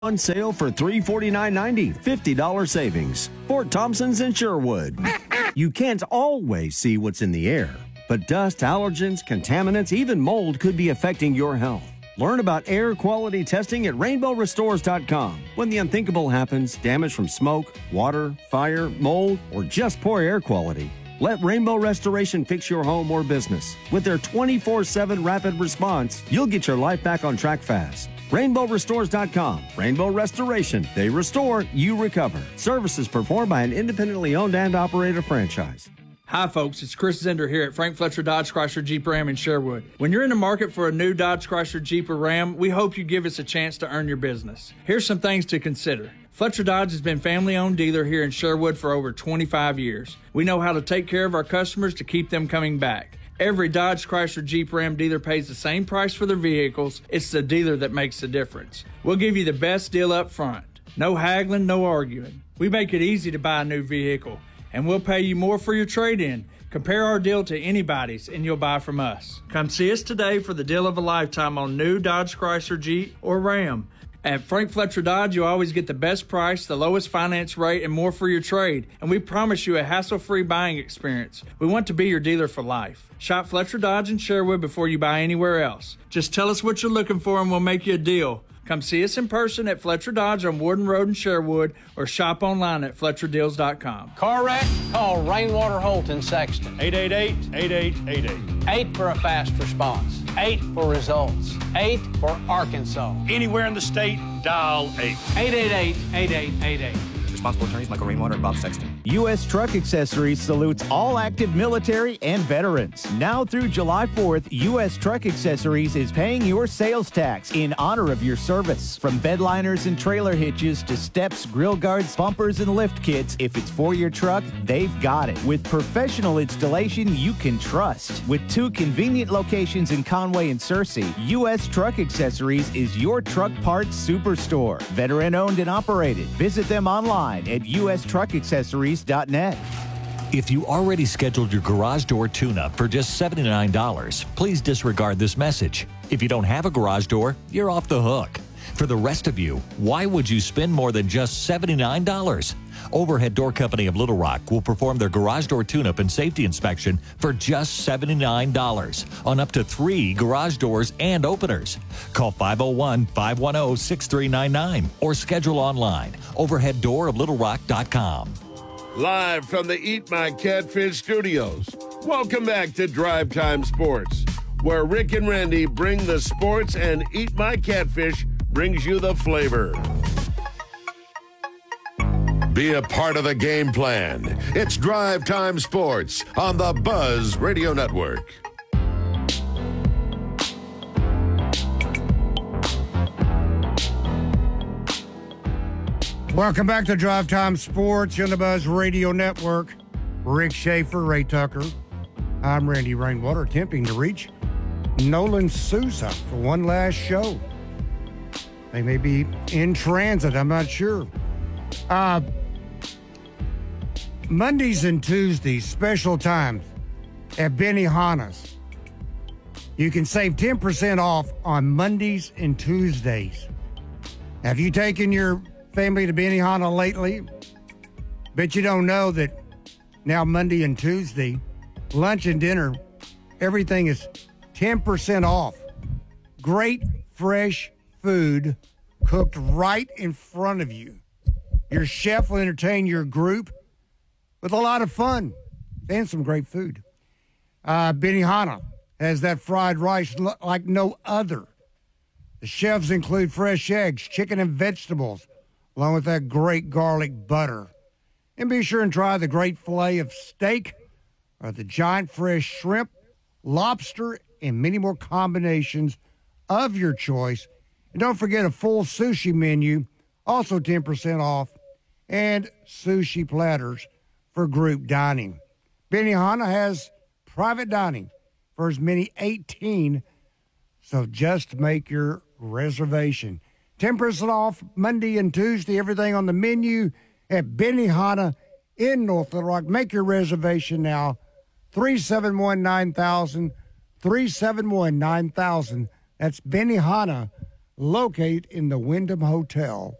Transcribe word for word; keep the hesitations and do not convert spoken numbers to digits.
On sale for three hundred forty-nine ninety, fifty dollars savings. Fort Thompson's in Sherwood. You can't always see what's in the air, but dust, allergens, contaminants, even mold could be affecting your health. Learn about air quality testing at rainbow restores dot com. When the unthinkable happens, damage from smoke, water, fire, mold, or just poor air quality, let Rainbow Restoration fix your home or business. With their twenty-four seven rapid response, you'll get your life back on track fast. rainbow restores dot com. Rainbow Restoration. They restore, you recover. Services performed by an independently owned and operated franchise. Hi, folks. It's Chris Zender here at Frank Fletcher Dodge Chrysler Jeep Ram in Sherwood. When you're in the market for a new Dodge Chrysler Jeep or Ram, we hope you give us a chance to earn your business. Here's some things to consider. Fletcher Dodge has been family-owned dealer here in Sherwood for over twenty-five years. We know how to take care of our customers to keep them coming back. Every Dodge Chrysler Jeep Ram dealer pays the same price for their vehicles. It's the dealer that makes the difference. We'll give you the best deal up front. No haggling, no arguing. We make it easy to buy a new vehicle, and we'll pay you more for your trade-in. Compare our deal to anybody's, and you'll buy from us. Come see us today for the deal of a lifetime on new Dodge Chrysler Jeep or Ram. At Frank Fletcher Dodge, you always get the best price, the lowest finance rate, and more for your trade. And we promise you a hassle-free buying experience. We want to be your dealer for life. Shop Fletcher Dodge in Sherwood before you buy anywhere else. Just tell us what you're looking for and we'll make you a deal. Come see us in person at Fletcher Dodge on Warden Road in Sherwood or shop online at fletcher deals dot com. Car wreck? Call Rainwater Holt in Sexton. eight eight eight, eight eight eight eight. eight for a fast response. eight for results. eight for Arkansas. Anywhere in the state, dial eight. eight eight eight, eight eight eight eight. Responsible attorneys Michael Rainwater and Bob Sexton. U S Truck Accessories salutes all active military and veterans. Now through July fourth, U S Truck Accessories is paying your sales tax in honor of your service. From bedliners and trailer hitches to steps, grill guards, bumpers, and lift kits, if it's for your truck, they've got it. With professional installation you can trust. With two convenient locations in Conway and Searcy, U S Truck Accessories is your truck parts superstore. Veteran owned and operated. Visit them online at u s truck accessories dot net. If you already scheduled your garage door tune-up for just seventy-nine dollars, please disregard this message. If you don't have a garage door, you're off the hook. For the rest of you, why would you spend more than just seventy-nine dollars? Overhead Door Company of Little Rock will perform their garage door tune-up and safety inspection for just seventy-nine dollars on up to three garage doors and openers. Call five oh one, five one oh, six three nine nine or schedule online, overhead door of little rock dot com. Live from the Eat My Catfish studios, welcome back to Drive Time Sports, where Rick and Randy bring the sports and Eat My Catfish brings you the flavor. Be a part of the game plan. It's Drive Time Sports on the Buzz Radio Network. Welcome back to Drive Time Sports on the Buzz Radio Network. Rick Schaefer, Ray Tucker. I'm Randy Rainwater, attempting to reach Nolan Souza for one last show. They may be in transit, I'm not sure. Uh, Mondays and Tuesdays, special times at Benihana's. You can save ten percent off on Mondays and Tuesdays. Have you taken your family to Benihana lately? Bet you don't know that now Monday and Tuesday, lunch and dinner, everything is ten percent off. Great, fresh food cooked right in front of you. Your chef will entertain your group with a lot of fun and some great food. Uh, Benihana has that fried rice lo- like no other. The chefs include fresh eggs, chicken, and vegetables, along with that great garlic butter. And be sure and try the great filet of steak or the giant fresh shrimp, lobster, and many more combinations of your choice. And don't forget a full sushi menu, also ten percent off, and sushi platters for group dining. Benihana has private dining for as many eighteen, so just make your reservation. ten percent off Monday and Tuesday, everything on the menu at Benihana in North Little Rock. Make your reservation now, three seven one, nine thousand, three seven one, nine thousand. That's Benihana, located in the Wyndham Hotel.